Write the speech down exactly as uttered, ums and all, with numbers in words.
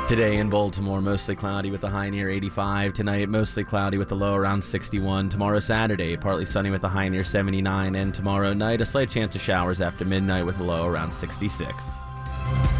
Today in Baltimore, mostly cloudy with a high near eighty-five. Tonight, mostly cloudy with a low around sixty-one. Tomorrow, Saturday, partly sunny with a high near seventy-nine. And tomorrow night, a slight chance of showers after midnight with a low around sixty-six.